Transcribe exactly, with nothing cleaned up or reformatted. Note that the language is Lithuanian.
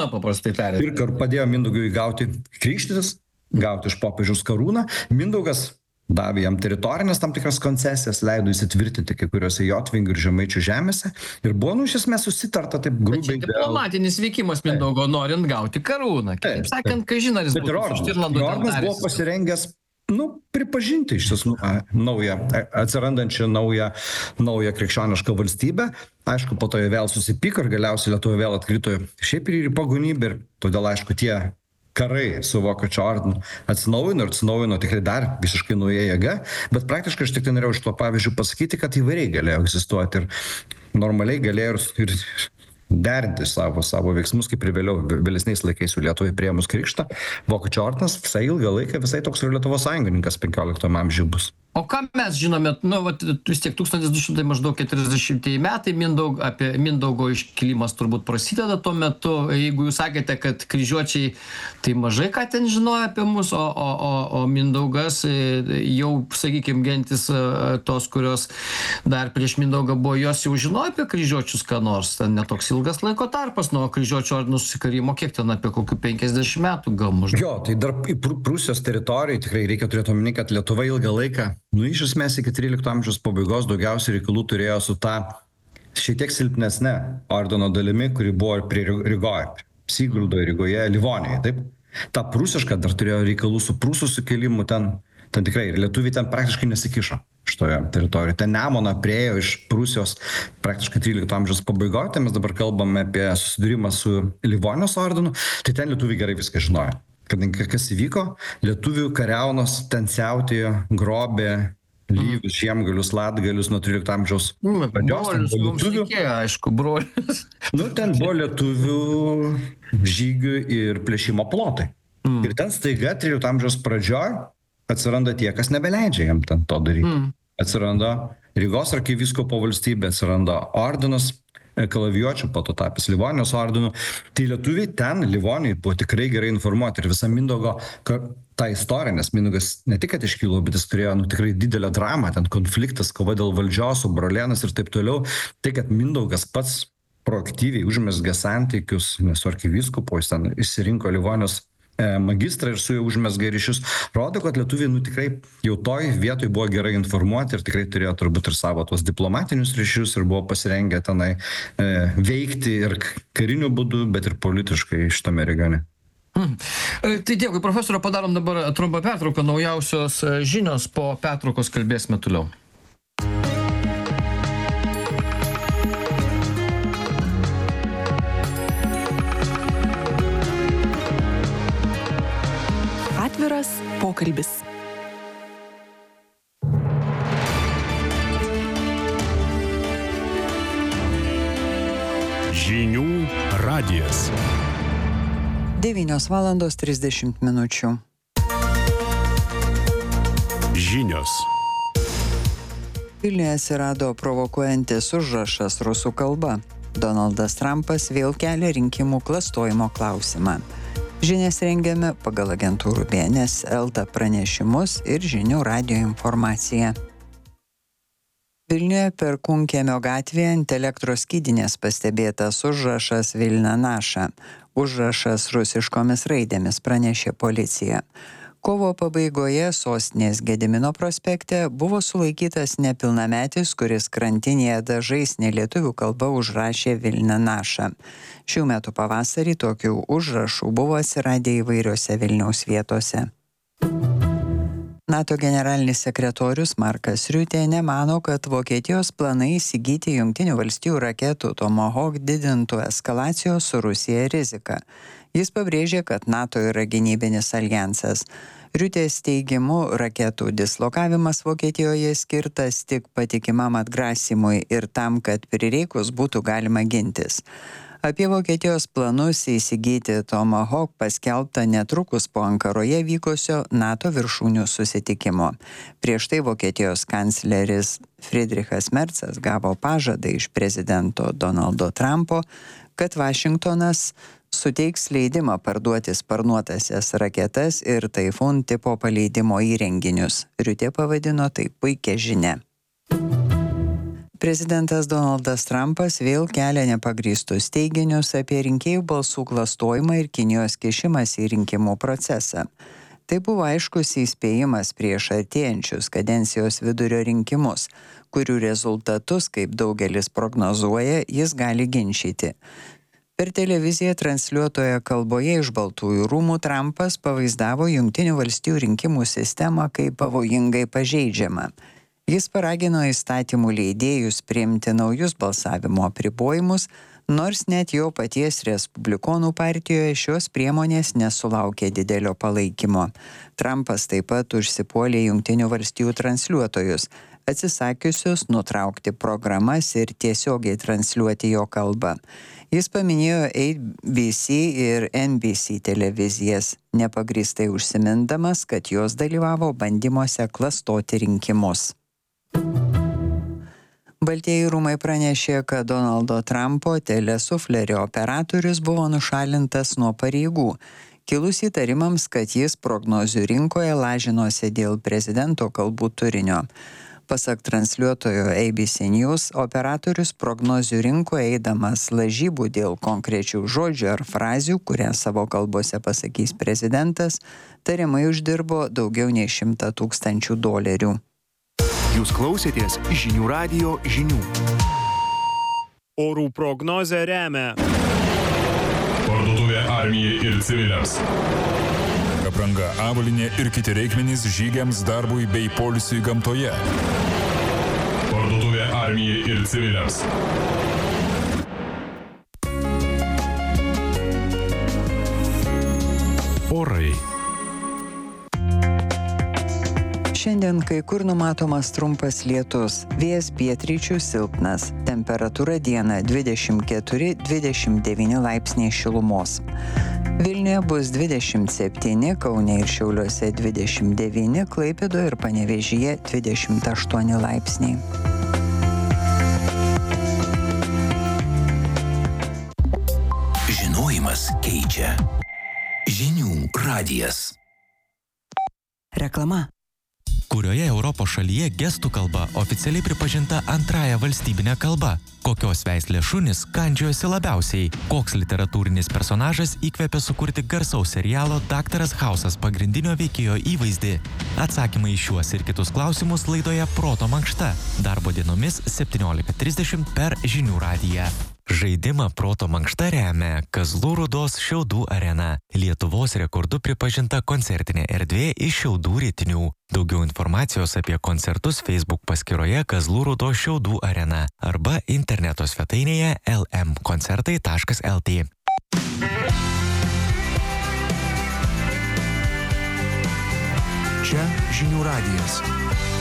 paprastai tariant. Ir kar padėjo Mindaugui gauti krikštytis, gauti iš popiežiaus karūną. Mindaugas davė jam teritorinės tam tikras koncesijas, leido įsitvirtinti kai kuriuose Jotvingių ir Žemaičių žemėse. Ir buvo, nu, iš esmės susitarta taip grubiai. Bet čia diplomatinis veikimas Mindaugo norint gauti karūną. Kaip sakant, kai žinai, jis būtų su Štirlandu. Ordinas buvo pasirengęs, nu, pripažinti iš tiesų naują, atsirandančią naują, naują krikščionišką valstybę. Aišku, po to jie vėl susipyko ir galiausiai Lietuva vėl atkrito šiaip ir į pagonybę. Ir todėl, aišku, tie karai su Vokiečių ordinu atsinaujino ir atsinaujino tikrai dar visiškai nauja jėga, bet praktiškai aš tik tai norėjau iš to pavyzdžių pasakyti, kad įvairiai galėjo egzistuoti ir normaliai galėjo ir, ir derinti savo, savo veiksmus, kaip ir vėliau, vėlesniais laikais su Lietuvai priėmus krikštą. Vokiečių ordinas visai ilgą laiką, visai toks ir Lietuvos sąjungininkas penkioliktajame amžiuje bus. O ką mes žinome, nu, vat, vis tiek tūkstantis du šimtai maždaug keturiasdešimtieji metai, Mindaug, apie Mindaugo iškilimas turbūt prasideda tuo metu. Jeigu jūs sakėte, kad kryžiuočiai tai mažai ką ten žinojo apie mus, o, o, o, o Mindaugas jau, sakykime, gentis tos, kurios dar prieš Mindaugą buvo, jos jau žinojo apie kryžiuočius ką nors. Ten netoks ilgas laiko tarpas nuo kryžiuočių ordino susikarimo, kiek ten apie kokių penkiasdešimt metų gal maždaug. Jo, tai dar į Prūsijos teritoriją tikrai reikia turėti omeny, kad Lietuva ilgą laiką, nu, iš esmės iki trylikto amžiaus pabaigos daugiausiai reikalų turėjo su ta šiek tiek silpnesnė ordino dalimi, kuri buvo prie Rygoje, Siguldo Rygoje, Livonijoje, taip. Ta prūsiška dar turėjo reikalų su prūsų sukėlimu, ten, ten tikrai ir lietuviai ten praktiškai nesikišo šitoje teritorijoje. Ten Nemuną priėjo iš Prūsijos praktiškai trylikto amžiaus pabaigoje, tai mes dabar kalbame apie susidūrimą su Livonijos ordinu, tai ten lietuviai gerai viską žinojo. Kadangi kas įvyko, lietuvių kariaunos ten siautėjo, grobė Lyvius, Žiemgalius, Latgalius nuo trylikto amžiaus pradžios. Brolius, mums reikėjo, aišku, brolius. Nu, ten buvo lietuvių žygių ir plėšimo plotai. Mm. Ir ten staiga trylikto amžiaus pradžioj atsiranda tie, kas nebeleidžia jam ten to daryti. Mm. Atsiranda Rygos arkivyskupo valstybė, atsiranda ordinas kalavijuočių, po to tapęs Livonijos ordinu. Tai lietuviai ten, Livonijai, buvo tikrai gerai informuoti ir visa Mindaugo ta istorija, nes Mindaugas ne tik, kad iškilo, bet jis turėjo, nu, tikrai didelę dramą, ten konfliktas, kova dėl valdžios, su brolėnas ir taip toliau. Tai, kad Mindaugas pats proaktyviai užmezgė santykius, nes su arkivyskupu jis ten išsirinko Livonijos magistrą ir su juo užmezgė ryšius, rodo, kad lietuviai, nu, tikrai jau toj vietoj buvo gerai informuoti ir tikrai turėjo turbūt ir savo tuos diplomatinius ryšius ir buvo pasirengę tenai e, veikti ir kariniu būdu, bet ir politiškai šitame regione. Hmm. Tai dėkui, profesorio, padarom dabar trumpą pertrauką, naujausios žinios, po pertraukos kalbėsime toliau. Atviras pokalbis. Žinių radijas. devynios valandos trisdešimt minučių. Žinios. Vilniuje atsirado provokuojantis užrašas rusų kalba. Donaldas Trumpas vėl kelia rinkimų klastojimo klausimą. Žinias rengiame pagal agentūrų B N S L T pranešimus ir Žinių radijo informaciją. Vilniuje Perkūnkiemio gatvėje ant elektros skydinės pastebėtas užrašas Vilna naša. Užrašas rusiškomis raidėmis, pranešė policija. Kovo pabaigoje sostinės Gedimino prospekte buvo sulaikytas nepilnametis, kuris krantinėje dažais nelietuvių kalba užrašė Vilna naša. Šių metų pavasarį tokių užrašų buvo atsiradę įvairiose Vilniaus vietose. NATO generalinis sekretorius Markas Riutė nemano, kad Vokietijos planai įsigyti Jungtinių valstijų raketų Tomahawk didintų eskalacijos su Rusija riziką. Jis pabrėžė, kad NATO yra gynybinis aljansas. Riutės teigimu, raketų dislokavimas Vokietijoje skirtas tik patikimam atgrasimui ir tam, kad prireikus būtų galima gintis. Apie Vokietijos planus įsigyti Tomahawk paskelbta netrukus po Ankaroje vykusio NATO viršūnių susitikimo. Prieš tai Vokietijos kancleris Friedrichas Mercas gavo pažadą iš prezidento Donaldo Trumpo, kad Vašingtonas suteiks leidimą parduoti sparnuotasias raketas ir Taifun tipo paleidimo įrenginius. Riutė pavadino tai puikia žinia. Prezidentas Donaldas Trumpas vėl kelia nepagrįstus teiginius apie rinkėjų balsų klastojimą ir Kinijos kišimąsi į rinkimų procesą. Tai buvo aiškus įspėjimas prieš artėjančius kadencijos vidurio rinkimus, kurių rezultatus, kaip daugelis prognozuoja, jis gali ginčyti. Per televiziją transliuotoje kalboje iš Baltųjų rūmų Trumpas pavaizdavo Jungtinių valstijų rinkimų sistemą kaip pavojingai pažeidžiamą. Jis paragino įstatymų leidėjus priimti naujus balsavimo apribojimus, nors net jo paties Respublikonų partijoje šios priemonės nesulaukė didelio palaikymo. Trumpas taip pat užsipuolė Jungtinių valstijų transliuotojus, atsisakiusius nutraukti programas ir tiesiogiai transliuoti jo kalbą. Jis paminėjo A B C ir N B C televizijas, nepagrįstai užsimindamas, kad jos dalyvavo bandymuose klastoti rinkimus. Baltieji rūmai pranešė, kad Donaldo Trumpo telesuflerio operatorius buvo nušalintas nuo pareigų, kilus įtarimams, kad jis prognozių rinkoje lažinosi dėl prezidento kalbų turinio. Pasak transliuotojo A B C News, operatorius prognozių rinkoje eidamas lažybų dėl konkrečių žodžių ar frazių, kurią savo kalbose pasakys prezidentas, tariamai uždirbo daugiau nei šimtą tūkstančių dolerių. Jūs klausėtės Žinių radijo žinių. Orų prognozę remia Parduotuvė armijai ir civiliams. Apranga, avalynė ir kiti reikmenys žygiams, darbui bei poilsiui gamtoje. Parduotuvė armijai ir civiliams. Orai. Šiandien kai kur numatomas trumpas lietus, vėjas pietryčių silpnas, temperatūra dieną dvidešimt keturi dvidešimt devyni laipsniai šilumos. Vilniuje bus dvidešimt septyni, Kaune ir Šiauliuose dvidešimt devyni, Klaipėdoje ir Panevėžyje dvidešimt aštuoni laipsniai. Žinojimas keičia. Žinių radijas. Reklama. Kurioje Europos šalyje gestų kalba oficialiai pripažinta antrąja valstybinė kalba? Kokios veislės šunys kandžiojosi labiausiai? Koks literatūrinis personažas įkvėpė sukurti garsaus serialo Daktaras Hausas pagrindinio veikėjo įvaizdį? Atsakymai į šiuos ir kitus klausimus laidoje Proto mankšta. Darbo dienomis septyniolika trisdešimt per Žinių radiją. Žaidimą Proto mankšta remia Kazlų Rūdos Šiaudų arena. Lietuvos rekordu pripažinta koncertinė erdvė iš Šiaudų Ritinių. Daugiau informacijos apie koncertus Facebook paskyroje Kazlų Rūdos Šiaudų arena arba interneto svetainėje l m koncertai taškas l t. Čia Žinių radijas.